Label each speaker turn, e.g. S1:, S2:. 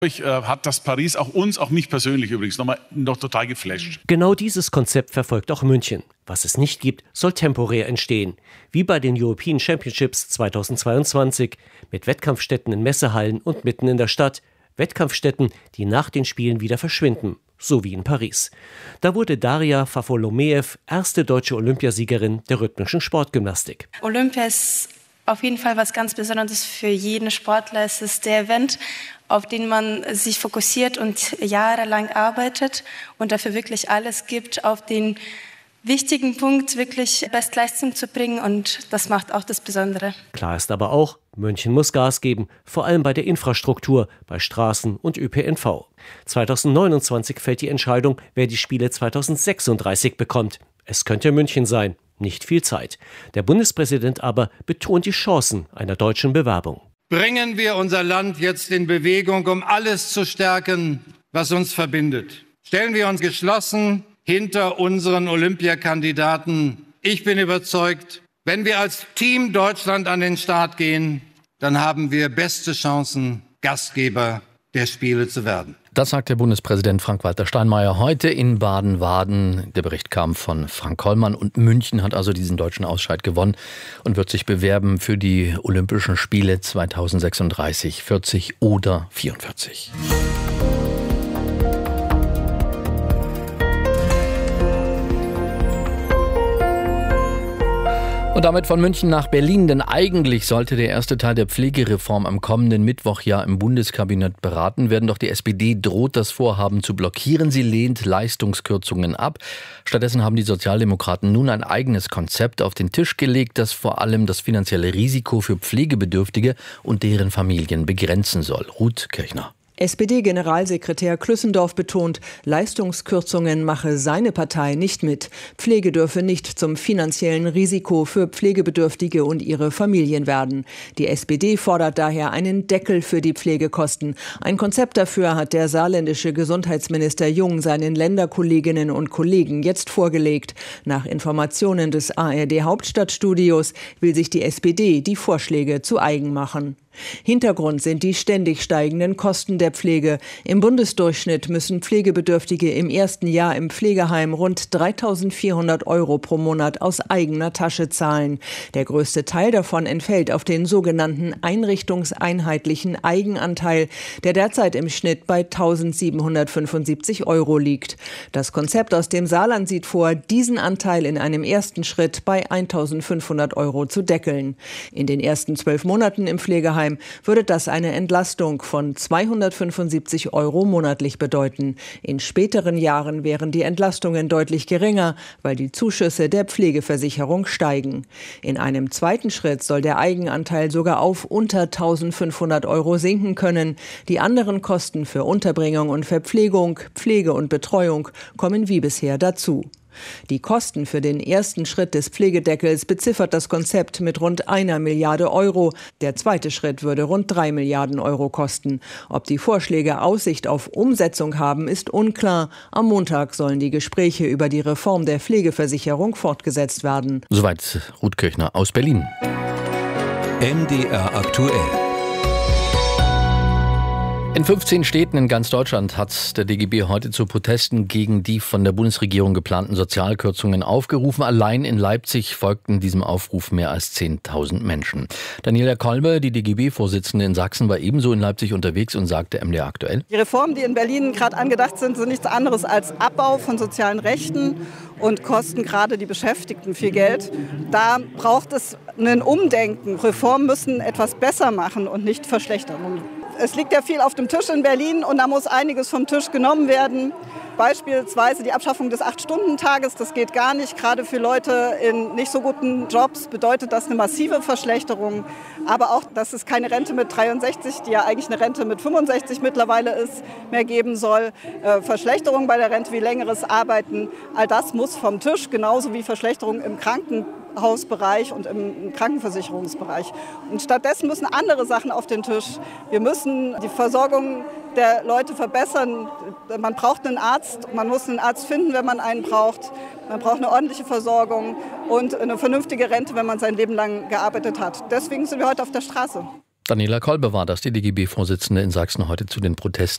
S1: Hat das Paris auch mich persönlich übrigens noch total geflasht.
S2: Genau dieses Konzept verfolgt auch München. Was es nicht gibt, soll temporär entstehen. Wie bei den European Championships 2022 mit Wettkampfstätten in Messehallen und mitten in der Stadt. Wettkampfstätten, die nach den Spielen wieder verschwinden. So wie in Paris. Da wurde Daria Fafolomeev erste deutsche Olympiasiegerin der rhythmischen Sportgymnastik.
S3: Olympia ist auf jeden Fall was ganz Besonderes für jeden Sportler. Es ist der Event, auf den man sich fokussiert und jahrelang arbeitet und dafür wirklich alles gibt, auf den wichtigen Punkt wirklich Bestleistung zu bringen, und das macht auch das Besondere.
S2: Klar ist aber auch, München muss Gas geben, vor allem bei der Infrastruktur, bei Straßen und ÖPNV. 2029 fällt die Entscheidung, wer die Spiele 2036 bekommt. Es könnte München sein, nicht viel Zeit. Der Bundespräsident aber betont die Chancen einer deutschen Bewerbung.
S4: Bringen wir unser Land jetzt in Bewegung, um alles zu stärken, was uns verbindet. Stellen wir uns geschlossen hinter unseren Olympiakandidaten. Ich bin überzeugt, wenn wir als Team Deutschland an den Start gehen, dann haben wir beste Chancen, Gastgeber der Spiele zu werden.
S5: Das sagt der Bundespräsident Frank-Walter Steinmeier heute in Baden-Baden. Der Bericht kam von Frank Kollmann und München hat also diesen deutschen Ausscheid gewonnen und wird sich bewerben für die Olympischen Spiele 2036, 40 oder 44. Und damit von München nach Berlin, denn eigentlich sollte der erste Teil der Pflegereform am kommenden Mittwoch ja im Bundeskabinett beraten werden. Doch die SPD droht, das Vorhaben zu blockieren. Sie lehnt Leistungskürzungen ab. Stattdessen haben die Sozialdemokraten nun ein eigenes Konzept auf den Tisch gelegt, das vor allem das finanzielle Risiko für Pflegebedürftige und deren Familien begrenzen soll. Ruth Kirchner.
S6: SPD-Generalsekretär Klüssendorf betont, Leistungskürzungen mache seine Partei nicht mit. Pflege dürfe nicht zum finanziellen Risiko für Pflegebedürftige und ihre Familien werden. Die SPD fordert daher einen Deckel für die Pflegekosten. Ein Konzept dafür hat der saarländische Gesundheitsminister Jung seinen Länderkolleginnen und Kollegen jetzt vorgelegt. Nach Informationen des ARD-Hauptstadtstudios will sich die SPD die Vorschläge zu eigen machen. Hintergrund sind die ständig steigenden Kosten der Pflege. Im Bundesdurchschnitt müssen Pflegebedürftige im ersten Jahr im Pflegeheim rund 3.400 € pro Monat aus eigener Tasche zahlen. Der größte Teil davon entfällt auf den sogenannten einrichtungseinheitlichen Eigenanteil, der derzeit im Schnitt bei 1.775 € liegt. Das Konzept aus dem Saarland sieht vor, diesen Anteil in einem ersten Schritt bei 1.500 € zu deckeln. In den ersten 12 Monaten im Pflegeheim würde das eine Entlastung von 275 € monatlich bedeuten. In späteren Jahren wären die Entlastungen deutlich geringer, weil die Zuschüsse der Pflegeversicherung steigen. In einem zweiten Schritt soll der Eigenanteil sogar auf unter 1.500 € sinken können. Die anderen Kosten für Unterbringung und Verpflegung, Pflege und Betreuung kommen wie bisher dazu. Die Kosten für den ersten Schritt des Pflegedeckels beziffert das Konzept mit rund 1 Milliarde €. Der zweite Schritt würde rund 3 Milliarden € kosten. Ob die Vorschläge Aussicht auf Umsetzung haben, ist unklar. Am Montag sollen die Gespräche über die Reform der Pflegeversicherung fortgesetzt werden.
S5: Soweit Ruth Kirchner aus Berlin.
S7: MDR aktuell.
S5: In 15 Städten in ganz Deutschland hat der DGB heute zu Protesten gegen die von der Bundesregierung geplanten Sozialkürzungen aufgerufen. Allein in Leipzig folgten diesem Aufruf mehr als 10.000 Menschen. Daniela Kolbe, die DGB-Vorsitzende in Sachsen, war ebenso in Leipzig unterwegs und sagte MDR aktuell:
S8: Die Reformen, die in Berlin gerade angedacht sind, sind nichts anderes als Abbau von sozialen Rechten und kosten gerade die Beschäftigten viel Geld. Da braucht es ein Umdenken. Reformen müssen etwas besser machen und nicht verschlechtern. Es liegt ja viel auf dem Tisch in Berlin und da muss einiges vom Tisch genommen werden. Beispielsweise die Abschaffung des 8-Stunden-Tages, das geht gar nicht. Gerade für Leute in nicht so guten Jobs bedeutet das eine massive Verschlechterung. Aber auch, dass es keine Rente mit 63, die ja eigentlich eine Rente mit 65 mittlerweile ist, mehr geben soll. Verschlechterung bei der Rente wie längeres Arbeiten, all das muss vom Tisch, genauso wie Verschlechterung im Krankenhausbereich und im Krankenversicherungsbereich. Und stattdessen müssen andere Sachen auf den Tisch. Wir müssen die Versorgung der Leute verbessern. Man braucht einen Arzt, man muss einen Arzt finden, wenn man einen braucht. Man braucht eine ordentliche Versorgung und eine vernünftige Rente, wenn man sein Leben lang gearbeitet hat. Deswegen sind wir heute auf der Straße.
S5: Daniela Kolbe war das, die DGB-Vorsitzende in Sachsen, heute zu den Protesten